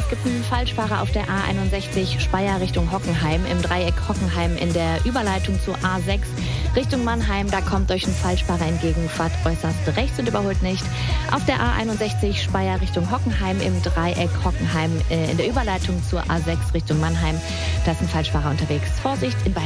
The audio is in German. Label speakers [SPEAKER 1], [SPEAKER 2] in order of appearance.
[SPEAKER 1] Es gibt einen Falschfahrer auf der A61 Speyer Richtung Hockenheim, im Dreieck Hockenheim in der Überleitung zur A6 Richtung Mannheim. Da kommt euch ein Falschfahrer entgegen, fahrt äußerst rechts und überholt nicht. Auf der A61 Speyer Richtung Hockenheim, im Dreieck Hockenheim in der Überleitung zur A6 Richtung Mannheim. Da ist ein Falschfahrer unterwegs. Vorsicht, in